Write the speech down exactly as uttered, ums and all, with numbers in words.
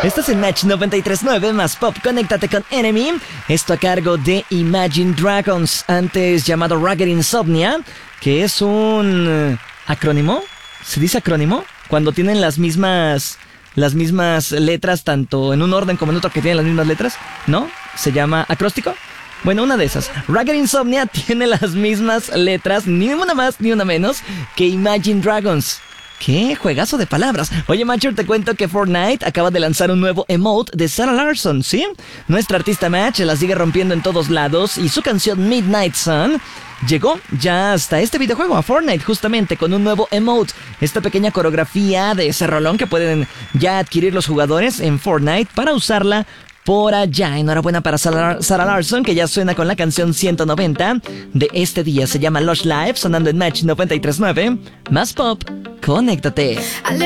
Estás en Match noventa y tres punto nueve más Pop. Conéctate con Enemy. Esto a cargo de Imagine Dragons, antes llamado Rugged Insomnia, que es un acrónimo. ¿Se dice acrónimo? Cuando tienen las mismas las mismas letras, tanto en un orden como en otro que tienen las mismas letras, ¿no? ¿Se llama acróstico? Bueno, una de esas. Rugged Insomnia tiene las mismas letras, ni una más ni una menos, que Imagine Dragons. ¡Qué juegazo de palabras! Oye, Matcher, te cuento que Fortnite acaba de lanzar un nuevo emote de Sarah Larson, ¿sí? Nuestra artista Match la sigue rompiendo en todos lados y su canción Midnight Sun llegó ya hasta este videojuego, a Fortnite, justamente con un nuevo emote. Esta pequeña coreografía de ese rolón que pueden ya adquirir los jugadores en Fortnite para usarla por allá. Enhorabuena para Sarah, Sarah Larson, que ya suena con la canción ciento noventa de este día. Se llama Lush Life, sonando en Match noventa y tres punto nueve. Más Pop, conéctate.